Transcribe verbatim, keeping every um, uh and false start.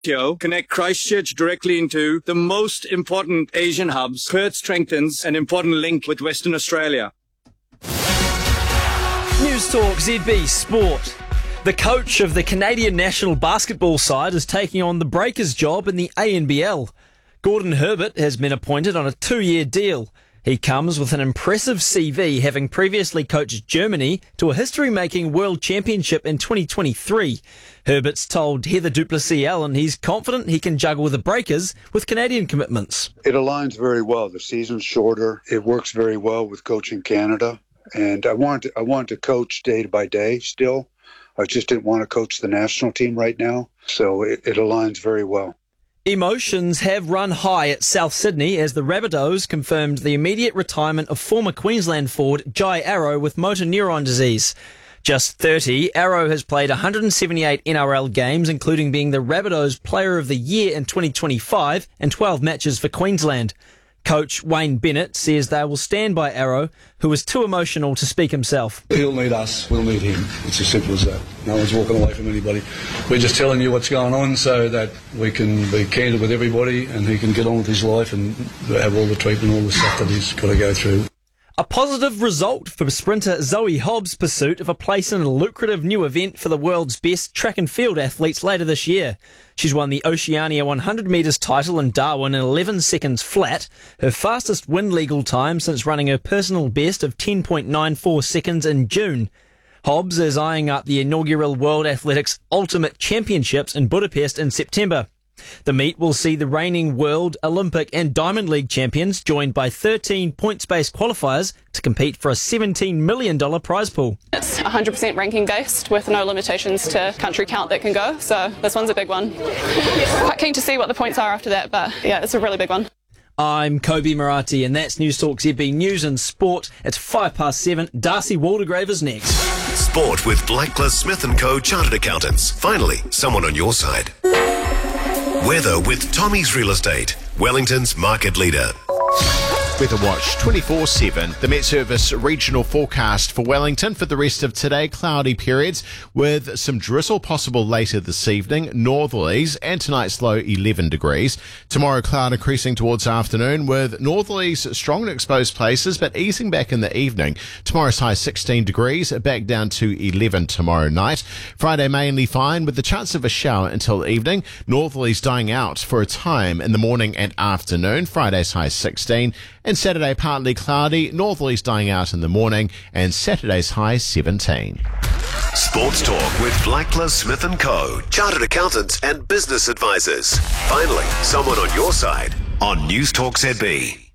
connect Christchurch directly into the most important Asian hubs. Perth strengthens an important link with Western Australia. News Talk Z B Sport. The coach of the Canadian national basketball side is taking on the Breakers job in the A N B L. Gordon Herbert has been appointed on a two-year deal. He comes with an impressive C V, having previously coached Germany to a history-making World Championship in twenty twenty-three. Herbert's told Heather Duplessis-Allen he's confident he can juggle the Breakers with Canadian commitments. It aligns very well. The season's shorter. It works very well with coaching Canada. And I want to, I want to coach day by day still. I just didn't want to coach the national team right now. So it, it aligns very well. Emotions have run high at South Sydney as the Rabbitohs confirmed the immediate retirement of former Queensland forward Jai Arrow with motor neuron disease. Just thirty, Arrow has played one hundred seventy-eight N R L games, including being the Rabbitohs Player of the Year in twenty twenty-five and twelve matches for Queensland. Coach Wayne Bennett says they will stand by Arrow, who was too emotional to speak himself. He'll need us, we'll need him. It's as simple as that. No one's walking away from anybody. We're just telling you what's going on so that we can be candid with everybody and he can get on with his life and have all the treatment, all the stuff that he's got to go through. A positive result for sprinter Zoe Hobbs' pursuit of a place in a lucrative new event for the world's best track and field athletes later this year. She's won the Oceania one hundred metres title in Darwin in eleven seconds flat, her fastest win legal time since running her personal best of ten point nine four seconds in June. Hobbs is eyeing up the inaugural World Athletics Ultimate Championships in Budapest in September. The meet will see the reigning World, Olympic and Diamond League champions joined by thirteen points-based qualifiers to compete for a seventeen million dollars prize pool. It's one hundred percent ranking based with no limitations to country count that can go, so this one's a big one. Quite keen to see what the points are after that, but yeah, it's a really big one. I'm Kobe Murati and that's News Talk Z B News and Sport. It's five past seven. Darcy Waldegrave is next. Sport with Blacklist Smith and Co Chartered Accountants. Finally, someone on your side. Weather with Tommy's Real Estate, Wellington's market leader. Weather Watch twenty-four seven. The Met Service regional forecast for Wellington for the rest of today, cloudy periods with some drizzle possible later this evening, northerlies, and tonight's low eleven degrees. Tomorrow, cloud increasing towards afternoon with northerlies strong in exposed places but easing back in the evening. Tomorrow's high sixteen degrees, back down to eleven tomorrow night. Friday mainly fine with the chance of a shower until evening. Northerlies dying out for a time in the morning and afternoon. Friday's high sixteen. And Saturday partly cloudy, northerlies dying out in the morning, and Saturday's high seventeen. Sports Talk with Blacklist Smith and Co, Chartered Accountants and Business Advisors. Finally, someone on your side on News Talk Z B.